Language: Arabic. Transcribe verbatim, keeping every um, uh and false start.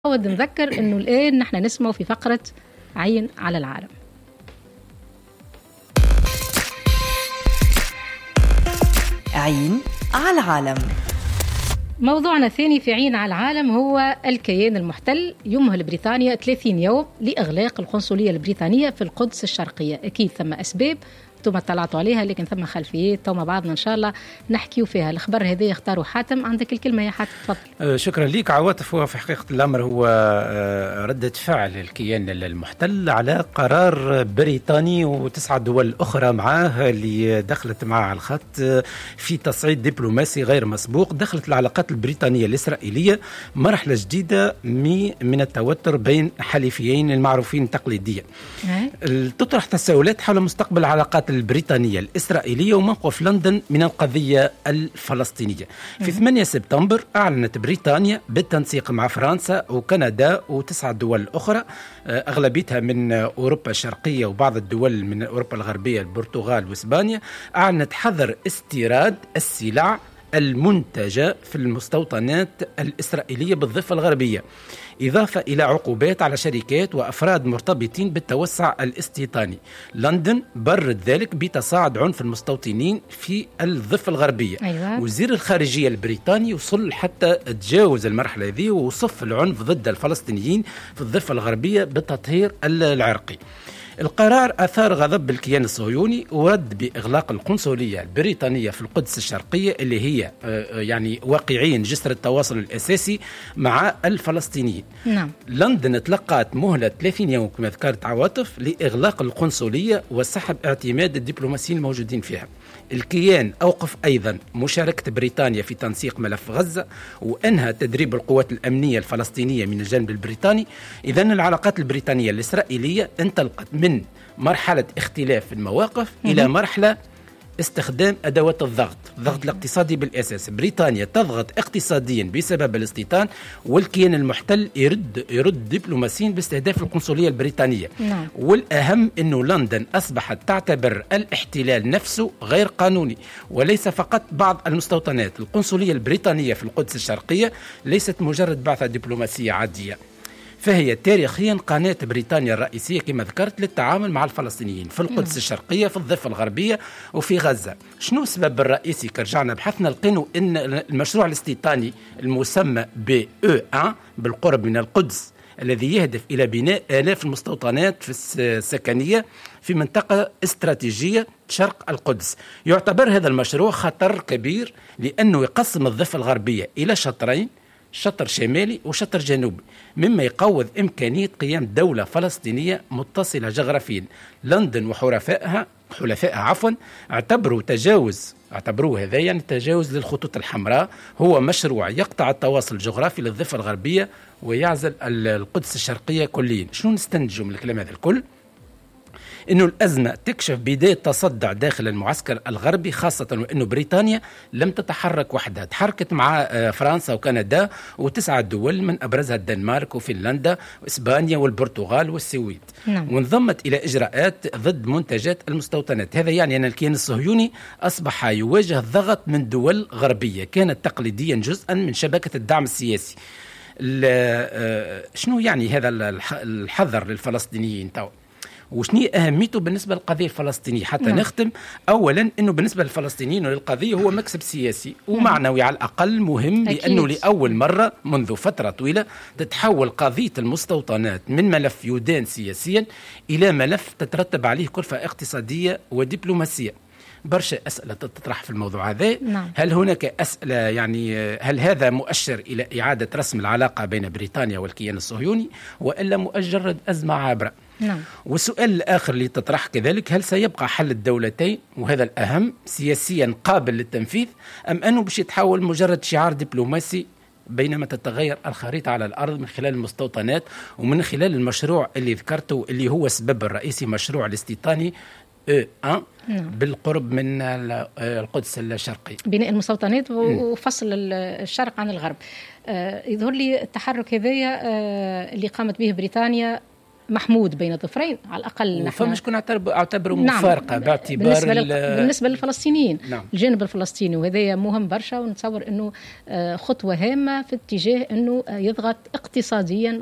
أود نذكر أنه الآن نحن نسمع في فقرة عين على العالم. عين على العالم. موضوعنا الثاني في عين على العالم هو الكيان المحتل يمهل بريطانيا ثلاثين يوم لإغلاق القنصلية البريطانية في القدس الشرقية. أكيد ثم أسباب ثم اطلعتوا عليها، لكن ثم خلفيات تو بعضنا إن شاء الله نحكيوا فيها. الخبر هذا يختاروا حاتم، عندك الكلمة يا حاتم، تفضل. شكرا لك عواطف. هو في حقيقة الأمر هو ردة فعل الكيان المحتل على قرار بريطاني وتسعة دول أخرى معاه اللي دخلت معه على الخط في تصعيد دبلوماسي غير مسبوق. دخلت العلاقات البريطانية الإسرائيلية مرحلة جديدة من التوتر بين حليفيين المعروفين تقليديا. تطرح تساؤلات حول مستقبل العلاقات البريطانية الإسرائيلية وموقف لندن من القضية الفلسطينية. في ثمانية سبتمبر أعلنت بريطانيا بالتنسيق مع فرنسا وكندا وتسعة دول أخرى أغلبيتها من أوروبا الشرقية وبعض الدول من أوروبا الغربية البرتغال وإسبانيا، أعلنت حظر استيراد السلع المنتجة في المستوطنات الإسرائيلية بالضفة الغربية، إضافة إلى عقوبات على شركات وأفراد مرتبطين بالتوسع الاستيطاني. لندن برد ذلك بتصاعد عنف المستوطنين في الضفة الغربية. أيوة. وزير الخارجية البريطاني وصل حتى تجاوز المرحلة هذه ووصف العنف ضد الفلسطينيين في الضفة الغربية بالتطهير العرقي. القرار أثار غضب الكيان الصهيوني ورد بإغلاق القنصلية البريطانية في القدس الشرقية اللي هي يعني واقعيا جسر التواصل الأساسي مع الفلسطينيين. نعم. لندن تلقت مهلة ثلاثين يوم كما ذكرت عواطف لإغلاق القنصلية وسحب اعتماد الدبلوماسيين الموجودين فيها. الكيان أوقف أيضا مشاركة بريطانيا في تنسيق ملف غزة وأنهى تدريب القوات الأمنية الفلسطينية من الجانب البريطاني. إذن العلاقات البريطانية الإسرائيلية انطلقت من مرحلة اختلاف المواقف إلى مرحلة استخدام أدوات الضغط، الضغط الاقتصادي بالأساس. بريطانيا تضغط اقتصاديا بسبب الاستيطان، والكيان المحتل يرد يرد دبلوماسيا باستهداف القنصلية البريطانية. نعم. والأهم أنه لندن أصبحت تعتبر الاحتلال نفسه غير قانوني وليس فقط بعض المستوطنات. القنصلية البريطانية في القدس الشرقية ليست مجرد بعثة دبلوماسية عادية، فهي تاريخيا قناة بريطانيا الرئيسية كما ذكرت للتعامل مع الفلسطينيين في القدس الشرقية في الضفة الغربية وفي غزة. شنو السبب الرئيسي؟ كرجعنا بحثنا لقينا أن المشروع الاستيطاني المسمى ب أو واحد بالقرب من القدس الذي يهدف إلى بناء آلاف المستوطنات في السكنية في منطقة استراتيجية شرق القدس، يعتبر هذا المشروع خطر كبير لأنه يقسم الضفة الغربية إلى شطرين، شطر شمالي وشطر جنوبي، مما يقوض إمكانية قيام دولة فلسطينية متصلة جغرافيا. لندن وحلفائها حلفائها عفوا اعتبروا تجاوز اعتبروه هذا يعني تجاوز للخطوط الحمراء هو مشروع يقطع التواصل الجغرافي للضفة الغربية ويعزل القدس الشرقية كليا. شنو نستنتجوا من الكلام هذا الكل؟ إنه الأزمة تكشف بداية تصدع داخل المعسكر الغربي، خاصة وإنه بريطانيا لم تتحرك وحدها، تحركت مع فرنسا وكندا وتسعة دول من أبرزها الدنمارك وفنلندا وإسبانيا والبرتغال والسويد. نعم. وانضمت إلى إجراءات ضد منتجات المستوطنات. هذا يعني أن الكيان الصهيوني أصبح يواجه ضغط من دول غربية كانت تقليديا جزءا من شبكة الدعم السياسي. شنو يعني هذا الحظر للفلسطينيين تو؟ وشنو أهميته بالنسبة للقضية الفلسطينية حتى نعم. نختم أولا أنه بالنسبة للفلسطينيين وللقضية هو مكسب سياسي ومعنوي على الأقل مهم، أكيد. لأنه لأول مرة منذ فترة طويلة تتحول قضية المستوطنات من ملف يدان سياسيا إلى ملف تترتب عليه كلفة اقتصادية ودبلوماسية. برشا أسئلة تطرح في الموضوع هذا. نعم. هل هناك أسئلة يعني هل هذا مؤشر إلى إعادة رسم العلاقة بين بريطانيا والكيان الصهيوني وإلا مجرد أزمة عابرة؟ نعم. والسؤال الآخر اللي تطرح كذلك، هل سيبقى حل الدولتين وهذا الأهم سياسيا قابل للتنفيذ أم أنه باش يتحول مجرد شعار دبلوماسي بينما تتغير الخريطة على الأرض من خلال المستوطنات ومن خلال المشروع اللي ذكرته اللي هو السبب الرئيسي مشروع الاستيطاني أو واحد نعم. بالقرب من القدس الشرقية، بناء المستوطنات وفصل الشرق عن الغرب. آه يظهر لي التحرك هذايا آه اللي قامت به بريطانيا محمود بين الظفرين على الأقل. نحن فما شكون اعتبروا مفارقة نعم. باعتبار بالنسبة, بالنسبة للفلسطينيين نعم. الجانب الفلسطيني، وهذا مهم برشا، ونتصور أنه خطوة هامة في اتجاه أنه يضغط اقتصاديا